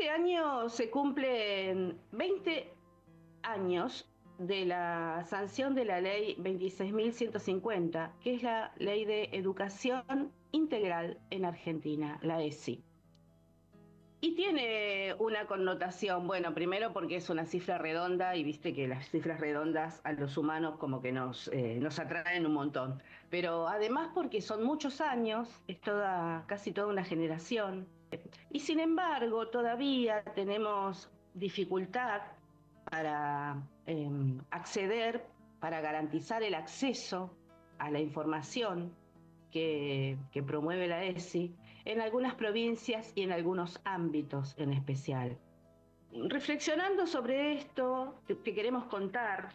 Este año se cumplen 20 años de la sanción de la ley 26.150, que es la ley de educación integral en Argentina, la ESI. Y tiene una connotación, bueno, primero porque es una cifra redonda y viste que las cifras redondas a los humanos como que nos atraen un montón, pero además porque son muchos años, es casi toda una generación, y sin embargo todavía tenemos dificultad para acceder, para garantizar el acceso a la información que promueve la ESI en algunas provincias y en algunos ámbitos en especial. Reflexionando sobre esto, te queremos contar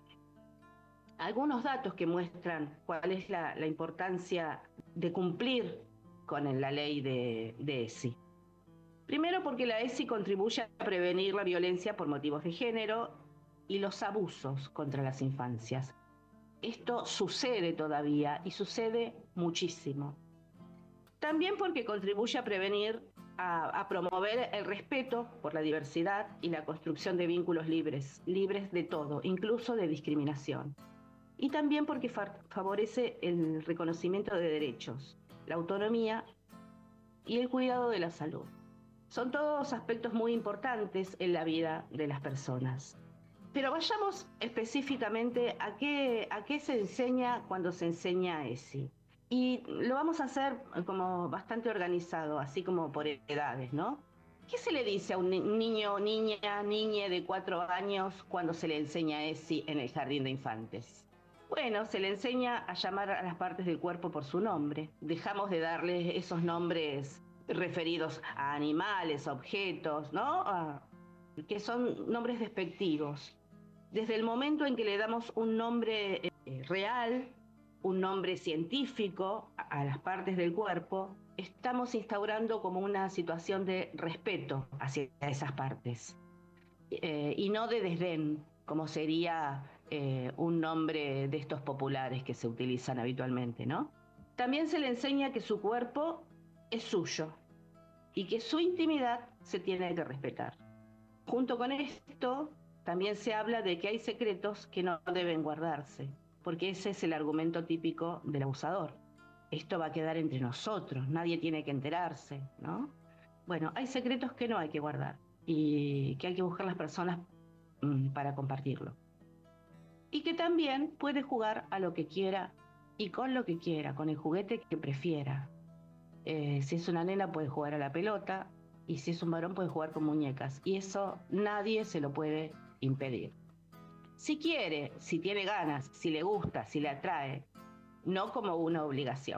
algunos datos que muestran cuál es la importancia de cumplir con la ley de ESI. Primero porque la ESI contribuye a prevenir la violencia por motivos de género y los abusos contra las infancias. Esto sucede todavía y sucede muchísimo. También porque contribuye a prevenir, a promover el respeto por la diversidad y la construcción de vínculos libres, libres de todo, incluso de discriminación. Y también porque favorece el reconocimiento de derechos, la autonomía y el cuidado de la salud. Son todos aspectos muy importantes en la vida de las personas. Pero vayamos específicamente a qué se enseña cuando se enseña ESI. Y lo vamos a hacer como bastante organizado, así como por edades, ¿no? ¿Qué se le dice a un niño, niñe de 4 años cuando se le enseña ESI en el jardín de infantes? Bueno, se le enseña a llamar a las partes del cuerpo por su nombre. Dejamos de darles esos nombres referidos a animales, objetos, ¿no? Que son nombres despectivos. Desde el momento en que le damos un nombre real, un nombre científico a las partes del cuerpo, estamos instaurando como una situación de respeto hacia esas partes y no de desdén, como sería un nombre de estos populares que se utilizan habitualmente, ¿no? También se le enseña que su cuerpo es suyo y que su intimidad se tiene que respetar. Junto con esto, también se habla de que hay secretos que no deben guardarse, porque ese es el argumento típico del abusador. Esto va a quedar entre nosotros, nadie tiene que enterarse, ¿no? Bueno, hay secretos que no hay que guardar y que hay que buscar las personas para compartirlo. Y que también puede jugar a lo que quiera y con lo que quiera, con el juguete que prefiera. Si es una nena puede jugar a la pelota y si es un varón puede jugar con muñecas. Y eso nadie se lo puede impedir. Si quiere, si tiene ganas, si le gusta, si le atrae, no como una obligación.